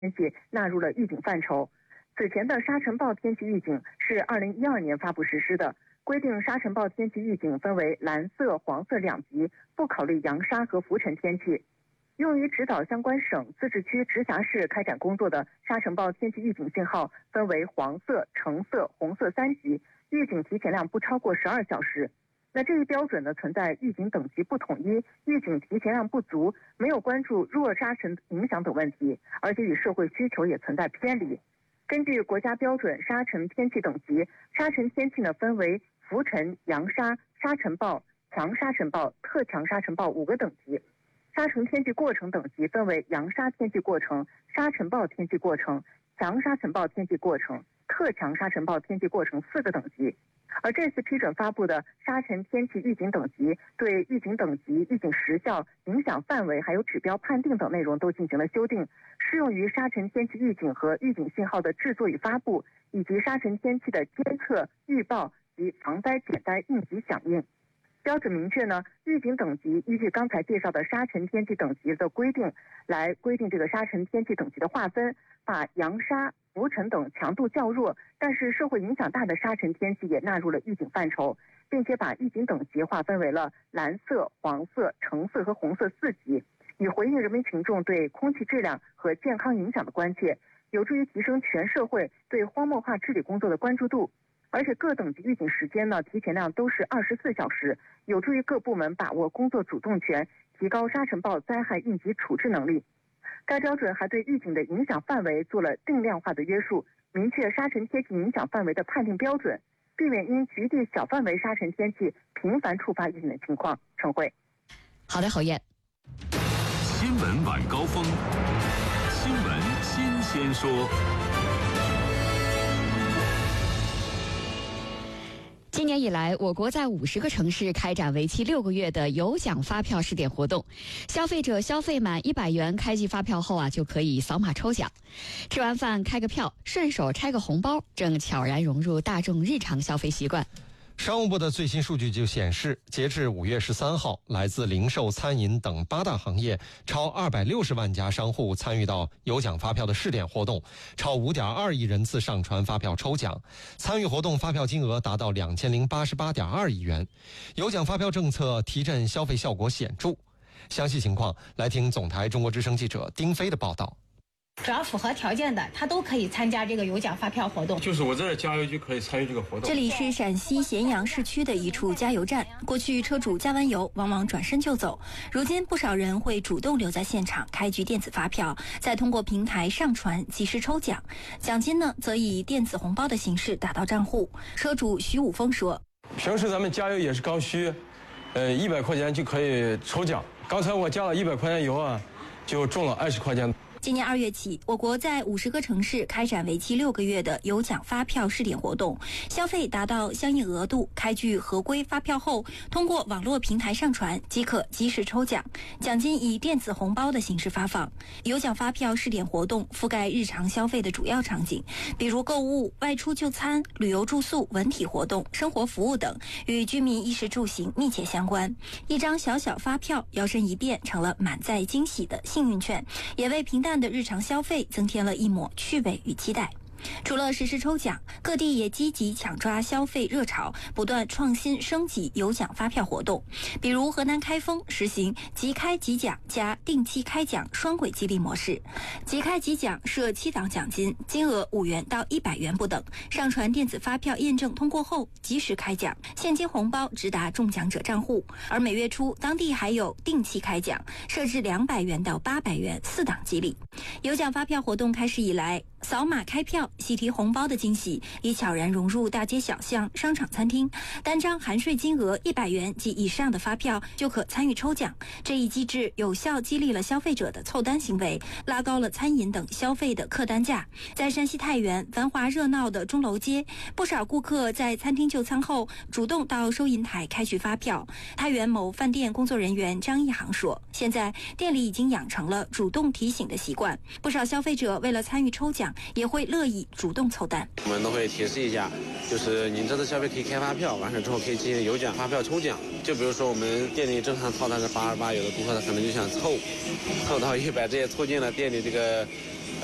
天气纳入了预警范畴。此前的沙尘暴天气预警是2012年发布实施的，规定沙尘暴天气预警分为蓝色、黄色2级，不考虑扬沙和浮尘天气。用于指导相关省、自治区、直辖市开展工作的沙尘暴天气预警信号分为黄色、橙色、红色3级，预警提前量不超过12小时。那这一标准呢，存在预警等级不统一、预警提前量不足、没有关注弱沙尘影响等问题，而且与社会需求也存在偏离。根据国家标准沙尘天气等级，沙尘天气呢分为浮尘、扬沙、沙尘暴、强沙尘暴、特强沙尘暴5个等级。沙尘天气过程等级分为扬沙天气过程、沙尘暴天气过程、强沙尘暴天气过程、特强沙尘暴天气过程4个等级。而这次批准发布的沙尘天气预警等级，对预警等级、预警时效、影响范围还有指标判定等内容都进行了修订，适用于沙尘天气预警和预警信号的制作与发布，以及沙尘天气的监测、预报及防灾减灾应急响应。标准明确呢，预警等级依据刚才介绍的沙尘天气等级的规定来规定这个沙尘天气等级的划分，把扬沙、浮尘等强度较弱但是社会影响大的沙尘天气也纳入了预警范畴，并且把预警等级划分为了蓝色、黄色、橙色和红色4级，以回应人民群众对空气质量和健康影响的关切，有助于提升全社会对荒漠化治理工作的关注度。而且各等级预警时间呢，提前量都是24小时，有助于各部门把握工作主动权，提高沙尘暴灾害应急处置能力。该标准还对预警的影响范围做了定量化的约束，明确沙尘天气影响范围的判定标准，避免因局地小范围沙尘天气频繁触发预警的情况。陈慧。 好的，侯燕。 新闻晚高峰，新闻新鲜说。 今年以来，我国在50个城市开展为期6个月的有奖发票试点活动，消费者消费满100元开具发票后就可以扫码抽奖。吃完饭开个票，顺手拆个红包，正悄然融入大众日常消费习惯。 商务部的最新数据就显示，截至5月13号，来自零售、餐饮等8大行业超260万家商户参与到有奖发票的试点活动，超5.2亿人次上传发票抽奖，参与活动发票金额达到2088.2亿元。有奖发票政策提振消费效果显著。详细情况来听总台中国之声记者丁飞的报道。 只要符合条件的，他都可以参加这个有奖发票活动。 就是我这儿加油就可以参与这个活动。 这里是陕西咸阳市区的一处加油站，过去车主加完油往往转身就走，如今不少人会主动留在现场开具电子发票，再通过平台上传及时抽奖，奖金呢则以电子红包的形式打到账户。车主徐武峰说： 平时咱们加油也是刚需，100块钱就可以抽奖，刚才我加了100块钱油就中了20块钱。 今年2月起，我国在50个城市开展为期6个月的有奖发票试点活动，消费达到相应额度开具合规发票后，通过网络平台上传即可及时抽奖，奖金以电子红包的形式发放。有奖发票试点活动覆盖日常消费的主要场景，比如购物、外出就餐、旅游住宿、文体活动、生活服务等，与居民衣食住行密切相关。一张小小发票摇身一变成了满载惊喜的幸运券，也为平淡的日常消费增添了一抹趣味与期待。除了实施抽奖，各地也积极抢抓消费热潮，不断创新升级有奖发票活动。比如河南开封实行即开即奖加定期开奖双轨激励模式，即开即奖设7档奖金，金额5元到100元不等，上传电子发票验证通过后及时开奖，现金红包直达中奖者账户。而每月初当地还有定期开奖，设置200元到800元4档激励。有奖发票活动开始以来，扫码开票、喜提红包的惊喜已悄然融入大街小巷、商场餐厅。单张含税金额100元及以上的发票就可参与抽奖。这一机制有效激励了消费者的凑单行为，拉高了餐饮等消费的客单价。在山西太原繁华热闹的钟楼街，不少顾客在餐厅就餐后主动到收银台开具发票。太原某饭店工作人员张一航说：现在店里已经养成了主动提醒的习惯，不少消费者为了参与抽奖也会乐意主动凑单。 我们都会提示一下，就是您这次消费可以开发票，完事之后可以进行有奖发票抽奖。就比如说我们店里正常套餐是88，有的顾客他可能就想凑到100，这也促进了店里这个